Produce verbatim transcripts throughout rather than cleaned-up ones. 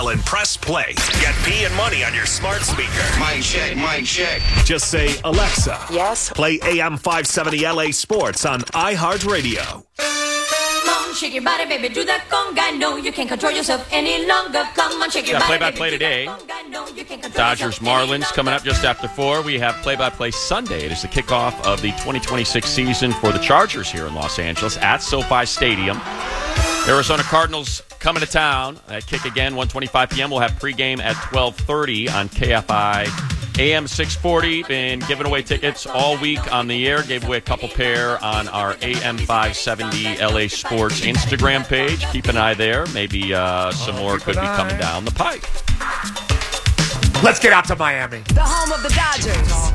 And press play. Get P and Money on your smart speaker. Mic check, mic check. Just say, Alexa. Yes. Play A M five seventy L A Sports on iHeartRadio. Come on, shake your body, baby, do that conga. No, you can't control yourself any longer. Come on, shake your yeah, body, play-by-play baby, today. No, Dodgers Marlins coming up just after four. We have play-by-play Sunday. It is the kickoff of the twenty twenty-six season for the Chargers here in Los Angeles at SoFi Stadium. Arizona Cardinals coming to town. That kick again, one twenty-five p.m. We'll have pregame at twelve thirty on K F I A M six forty. Been giving away tickets all week on the air. Gave away a couple pair on our A M five seventy L A Sports Instagram page. Keep an eye there. Maybe uh, some more could be coming down the pipe. Let's get out to Miami. The home of the Dodgers.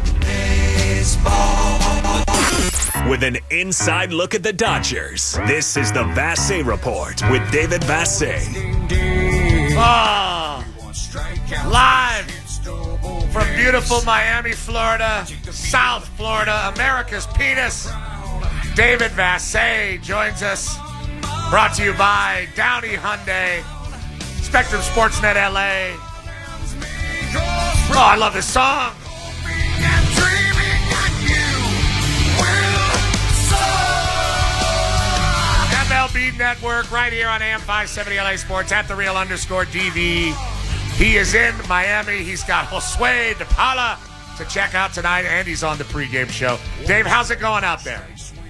With an inside look at the Dodgers, this is the Vassay Report with David Vassay. Oh, live from beautiful Miami, Florida, South Florida, America's penis. David Vassay joins us. Brought to you by Downey Hyundai, Spectrum Sportsnet L A. Oh, I love this song. M L B Network right here on A M five seventy L A Sports at the real underscore D V. He is in Miami. He's got Josue DePaula to check out tonight, and he's on the pregame show. Dave, how's it going out there?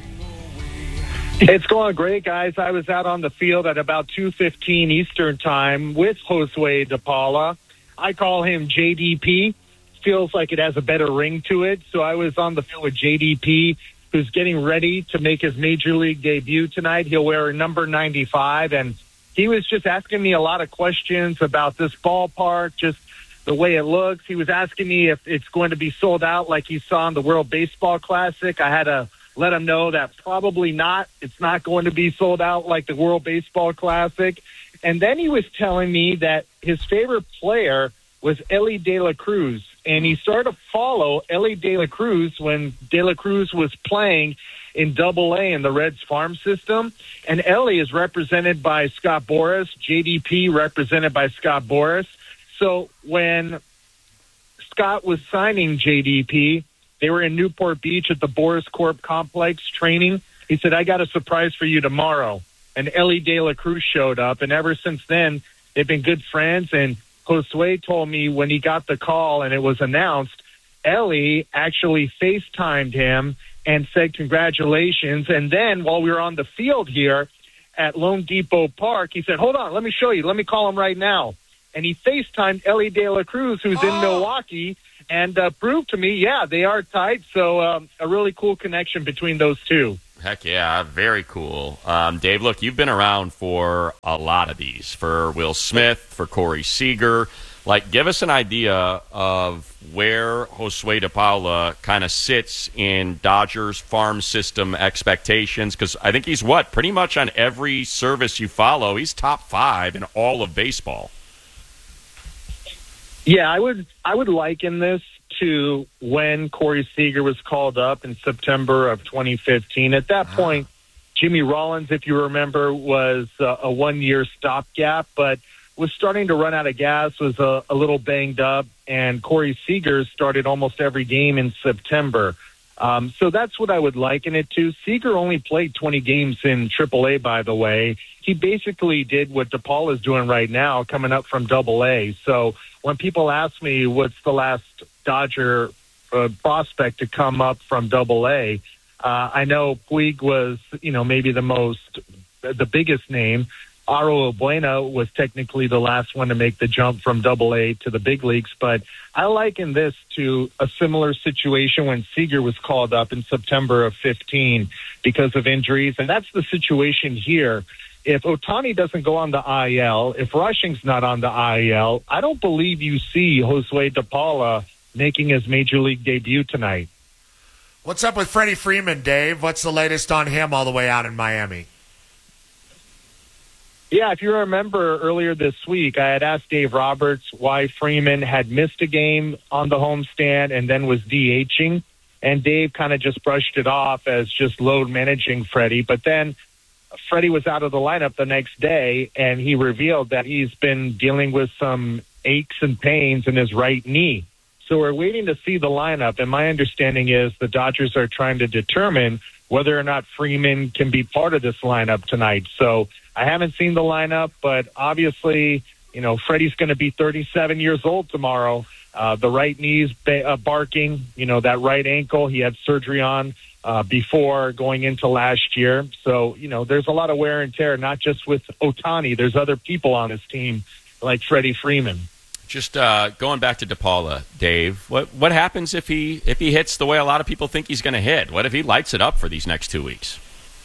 It's going great, guys. I was out on the field at about two fifteen Eastern time with Josue DePaula. I call him J D P. Feels like it has a better ring to it. So I was on the field with J D P, who's getting ready to make his major league debut tonight. He'll wear number ninety-five, and he was just asking me a lot of questions about this ballpark, just the way it looks. He was asking me if it's going to be sold out like he saw in the World Baseball Classic. I had to let him know that probably not. It's not going to be sold out like the World Baseball Classic. And then he was telling me that his favorite player was Elly De La Cruz. And he started to follow Elly De La Cruz when De La Cruz was playing in Double A in the Reds farm system. And Elly is represented by Scott Boras, J D P represented by Scott Boras. So when Scott was signing J D P, they were in Newport Beach at the Boras Corp complex training. He said, I got a surprise for you tomorrow. And Elly De La Cruz showed up. And ever since then, they've been good friends. And Josue told me when he got the call and it was announced, Elly actually FaceTimed him and said congratulations. And then while we were on the field here at Lone Depot Park, he said, hold on, let me show you. Let me call him right now. And he FaceTimed Elly De La Cruz, who's oh. in Milwaukee, and uh, proved to me, yeah, they are tight. So um, a really cool connection between those two. Heck yeah, very cool. Um, Dave, look, you've been around for a lot of these, for Will Smith, for Corey Seager. Like, give us an idea of where Josue DePaula kind of sits in Dodgers farm system expectations, because I think he's, what, pretty much on every service you follow, he's top five in all of baseball. Yeah, I would I would liken this to when Corey Seager was called up in September of twenty fifteen. At that point, Jimmy Rollins, if you remember, was uh, a one-year stopgap, but was starting to run out of gas, was a, a little banged up, and Corey Seager started almost every game in September. Um, so that's what I would liken it to. Seager only played twenty games in triple A, by the way. He basically did what DePaula is doing right now, coming up from double A. So when people ask me what's the last Dodger uh, prospect to come up from double A, uh, I know Puig was, you know, maybe the most, the biggest name. Aro Bueno was technically the last one to make the jump from double A to the big leagues. But I liken this to a similar situation when Seager was called up in September of fifteen because of injuries. And that's the situation here. If Ohtani doesn't go on the I L, if Rushing's not on the I L, I don't believe you see Josue DePaula making his major league debut tonight. What's up with Freddie Freeman, Dave? What's the latest on him all the way out in Miami? Yeah, if you remember earlier this week, I had asked Dave Roberts why Freeman had missed a game on the homestand and then was DHing. And Dave kind of just brushed it off as just load managing Freddie. But then Freddie was out of the lineup the next day, and he revealed that he's been dealing with some aches and pains in his right knee. So we're waiting to see the lineup, and my understanding is the Dodgers are trying to determine whether or not Freeman can be part of this lineup tonight. So I haven't seen the lineup, but obviously, you know, Freddie's going to be thirty-seven years old tomorrow. Uh, the right knee's ba- uh, barking, you know, that right ankle he had surgery on uh, before going into last year. So, you know, there's a lot of wear and tear, not just with Ohtani. There's other people on his team like Freddie Freeman. Just uh, going back to DePaula, Dave, what what happens if he if he hits the way a lot of people think he's going to hit? What if he lights it up for these next two weeks?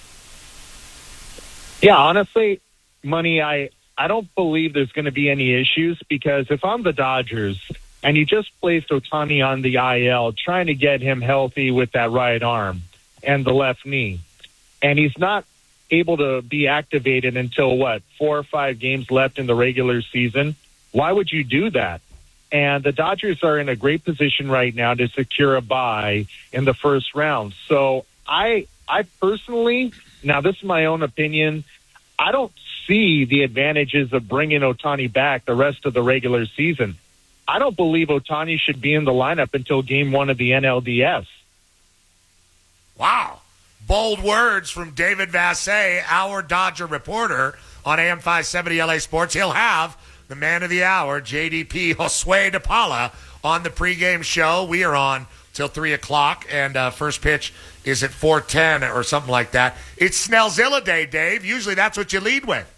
Yeah, honestly, Money, I, I don't believe there's going to be any issues because if I'm the Dodgers and you just placed Ohtani on the I L trying to get him healthy with that right arm and the left knee, and he's not able to be activated until, what, four or five games left in the regular season, why would you do that? And the Dodgers are in a great position right now to secure a bye in the first round. So I, I personally, now this is my own opinion, I don't see the advantages of bringing Ohtani back the rest of the regular season. I don't believe Ohtani should be in the lineup until game one of the N L D S. Wow. Bold words from David Vassegh, our Dodger reporter on A M five seventy L A Sports. He'll have the man of the hour, J D P Josue DePaula, on the pregame show. We are on till three o'clock, and uh, first pitch is at four ten or something like that. It's Snellzilla Day, Dave. Usually that's what you lead with.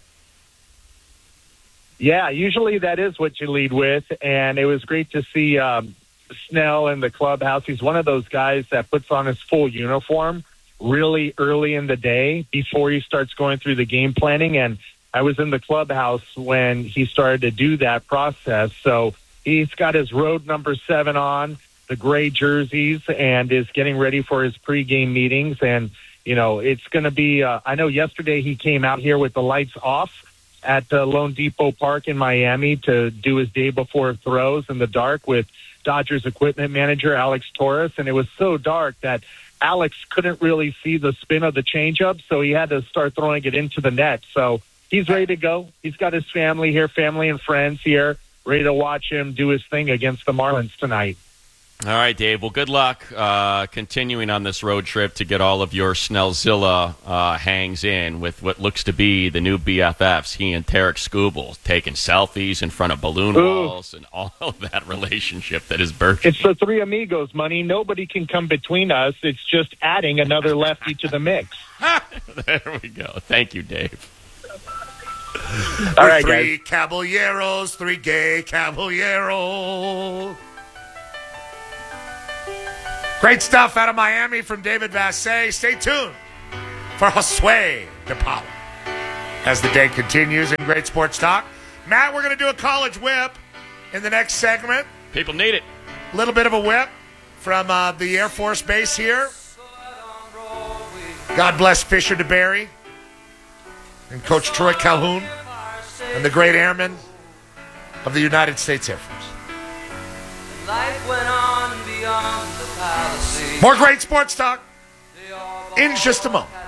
Yeah, usually that is what you lead with, and it was great to see um, Snell in the clubhouse. He's one of those guys that puts on his full uniform really early in the day before he starts going through the game planning, and I was in the clubhouse when he started to do that process. So he's got his road number seven on, the gray jerseys, and is getting ready for his pregame meetings. And, you know, it's going to be, uh, I know yesterday he came out here with the lights off at uh, Lone Depot Park in Miami to do his day before throws in the dark with Dodgers equipment manager Alex Torres. And it was so dark that Alex couldn't really see the spin of the changeup, so he had to start throwing it into the net. So he's ready to go. He's got his family here, family and friends here, ready to watch him do his thing against the Marlins tonight. All right, Dave. Well, good luck uh, continuing on this road trip to get all of your Snellzilla uh, hangs in with what looks to be the new B F Fs. He and Tarek Skubal taking selfies in front of balloon Ooh. walls and all of that relationship that is burgeoning. It's the three amigos, Money. Nobody can come between us. It's just adding another lefty to the mix. There we go. Thank you, Dave. All right, three guys. caballeros, three gay caballeros. Great stuff out of Miami from David Vassegh. Stay tuned for Josue DePaula as the day continues in great sports talk. Matt, we're going to do a college whip in the next segment. People need it. A little bit of a whip from uh, the Air Force Base here. God bless Fisher DeBerry and Coach Troy Calhoun and the great airmen of the United States Air Force. Life went on beyond the palisade. More great sports talk in just a moment.